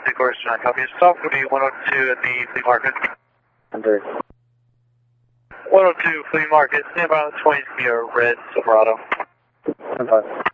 The course, John, copy. Stop for the 102 at the flea market. Under. 102 flea market, stand by on the 20 to be a red Silverado. 10-5.